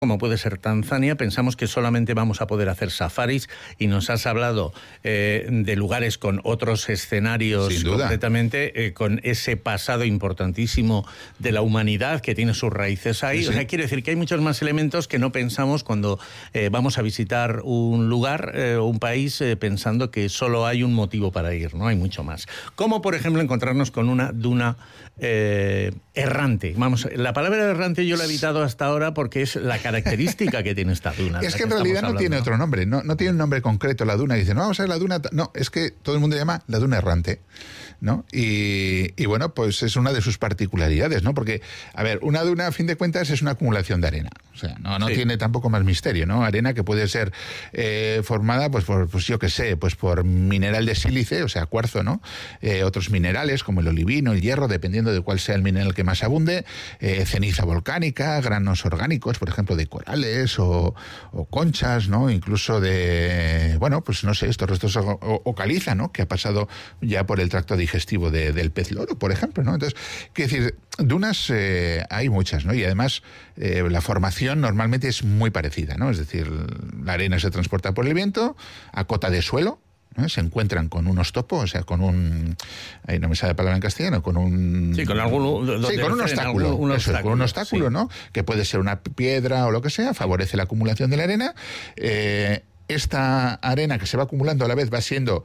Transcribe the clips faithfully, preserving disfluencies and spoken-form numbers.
como puede ser Tanzania, pensamos que solamente vamos a poder hacer safaris y nos has hablado eh, de lugares con otros escenarios completamente, eh, con ese pasado importantísimo de la humanidad que tiene sus raíces ahí. Sí, sí. O sea, quiere decir que hay muchos más elementos que no pensamos cuando eh, vamos a visitar un lugar o eh, un país eh, pensando que solo hay un motivo para ir, ¿no? Hay mucho más. Como, por ejemplo, encontrarnos con una duna eh, errante. Vamos, la palabra errante yo la he evitado hasta ahora porque es la característica que tiene esta duna. Es que en realidad no tiene otro nombre, no, no tiene un nombre concreto la duna. Dicen, no, vamos a ver la duna. No, es que todo el mundo llama la duna errante, ¿no? Y, y bueno, pues es una de sus particularidades, ¿no? Porque, a ver, una duna, a fin de cuentas, es una acumulación de arena. O sea, no, no sí. tiene tampoco más misterio, ¿no? Arena que puede ser eh, formada, pues, por, pues yo qué sé, pues por mineral de sílice, o sea, cuarzo, ¿no? Eh, otros minerales como el olivino, el hierro, dependiendo de cuál sea el mineral que más abunde, eh, ceniza volcánica, granos orgánicos, por ejemplo, de corales o, o conchas, ¿no? Incluso de, bueno, pues no sé, estos restos o, o caliza, ¿no? Que ha pasado ya por el tracto digestivo de, del pez loro, por ejemplo, ¿no? Entonces, quiero decir, dunas eh, hay muchas, ¿no? Y además eh, la formación normalmente es muy parecida, ¿no? Es decir, la arena se transporta por el viento a cota de suelo, ¿no? Se encuentran con un ostopo, o sea, con un... Ahí no me sale la palabra en castellano, con un... Sí, con algún... Sí, con un obstáculo, algún, un eso, obstáculo, con un obstáculo, sí. ¿no? Que puede ser una piedra o lo que sea, favorece la acumulación de la arena. Eh, esta arena que se va acumulando a la vez va siendo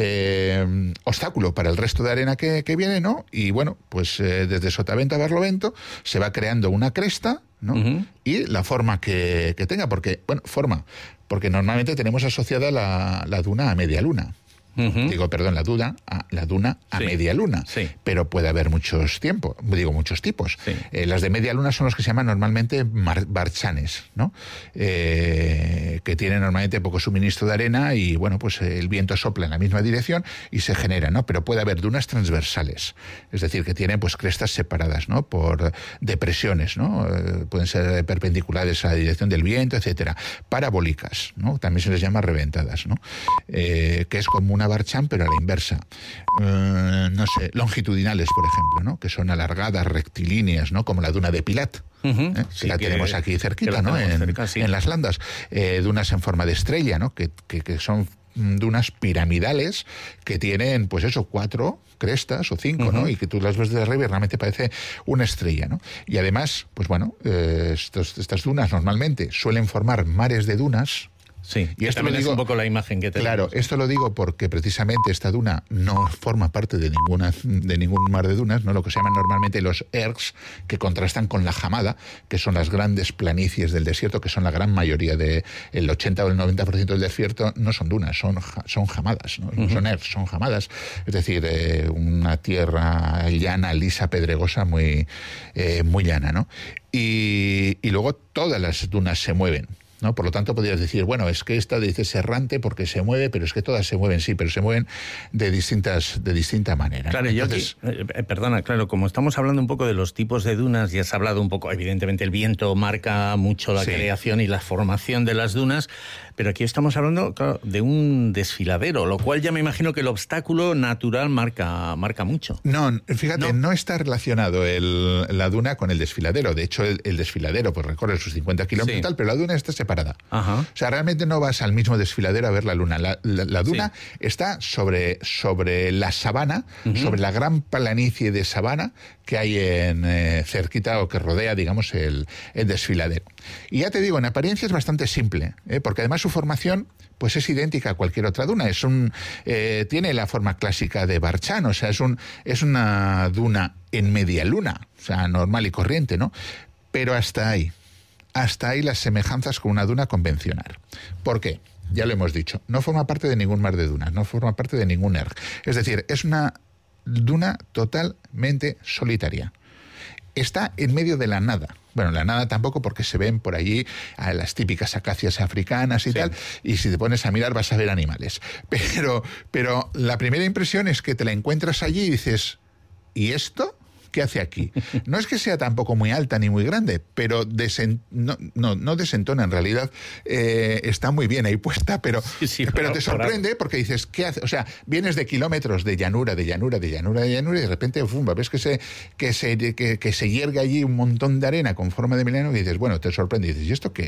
eh, obstáculo para el resto de arena que, que viene, ¿no? Y bueno, pues eh, desde Sotavento a Barlovento se va creando una cresta, ¿no? Uh-huh. Y la forma que, que tenga, porque, bueno, forma, porque normalmente tenemos asociada la, la duna a media luna. Uh-huh. Digo, perdón, la duna a, la duna a sí. media luna, sí. pero puede haber muchos tiempos, digo, muchos tipos. Sí. Eh, las de media luna son los que se llaman normalmente mar, barchanes, ¿no? Eh, que tienen normalmente poco suministro de arena y, bueno, pues el viento sopla en la misma dirección y se genera, ¿no? Pero puede haber dunas transversales, es decir, que tienen pues crestas separadas, ¿no? Por depresiones, ¿no? Eh, pueden ser perpendiculares a la dirección del viento, etcétera. Parabólicas, ¿no? También se les llama reventadas, ¿no? Eh, que es como una barchan, pero a la inversa. Uh, no sé, longitudinales, por ejemplo, ¿no? Que son alargadas, rectilíneas, ¿no? Como la duna de Pilat, uh-huh. ¿eh? que sí, la que, tenemos aquí cerquita, ¿no? En, cerca, sí. en las Landas. Eh, dunas en forma de estrella, ¿no? Que, que, que son dunas piramidales que tienen, pues eso, cuatro crestas o cinco, uh-huh. ¿no? Y que tú las ves desde arriba y realmente parece una estrella, ¿no? Y además, pues bueno, eh, estos, estas dunas normalmente suelen formar mares de dunas. Sí, y esto también digo, es un poco la imagen que tenemos. Claro, esto lo digo porque precisamente esta duna no forma parte de ninguna de ningún mar de dunas, no lo que se llaman normalmente los ergs, que contrastan con la jamada, que son las grandes planicies del desierto, que son la gran mayoría de el ochenta o el noventa por ciento del desierto, no son dunas, son son jamadas, no, uh-huh. no son ergs, son jamadas, es decir, eh, una tierra llana, lisa, pedregosa, muy eh, muy llana, ¿no? Y, y luego todas las dunas se mueven, ¿no? Por lo tanto, podrías decir, bueno, es que esta dices errante porque se mueve, pero es que todas se mueven, sí, pero se mueven de distintas de distinta manera. Claro, ¿no? Entonces, yo aquí, eh, perdona, claro, como estamos hablando un poco de los tipos de dunas, ya has hablado un poco, evidentemente el viento marca mucho la sí. creación y la formación de las dunas, pero aquí estamos hablando, claro, de un desfiladero, lo cual ya me imagino que el obstáculo natural marca, marca mucho. No, fíjate, no, no está relacionado el, la duna con el desfiladero. De hecho, el, el desfiladero pues recorre sus cincuenta kilómetros sí. y tal, pero la duna está separada. Ajá. O sea, realmente no vas al mismo desfiladero a ver la luna. La, la, la duna sí. está sobre, sobre la sabana, uh-huh. sobre la gran planicie de sabana que hay en eh, cerquita o que rodea, digamos, el, el desfiladero. Y ya te digo, en apariencia es bastante simple, ¿eh? Porque además su formación pues es idéntica a cualquier otra duna. Es un eh, tiene la forma clásica de barchan, o sea, es un es una duna en media luna, o sea, normal y corriente, ¿no? Pero hasta ahí, hasta ahí las semejanzas con una duna convencional. ¿Por qué? Ya lo hemos dicho, no forma parte de ningún mar de dunas, no forma parte de ningún erg. Es decir, es una duna totalmente solitaria. Está en medio de la nada. Bueno, la nada tampoco, porque se ven por allí a las típicas acacias africanas y sí. tal, y si te pones a mirar vas a ver animales. Pero, pero la primera impresión es que te la encuentras allí y dices, ¿y esto? ¿qué hace aquí? No es que sea tampoco muy alta ni muy grande, pero desen, no, no, no desentona, en realidad eh, está muy bien ahí puesta, pero, sí, sí, pero, pero te sorprende porque dices, ¿qué hace? O sea, vienes de kilómetros de llanura, de llanura, de llanura, de llanura, y de repente, ¡fum!, ves que se, que se, que, que se hierga allí un montón de arena con forma de meleno, y dices, bueno, te sorprende, y dices, ¿y esto qué?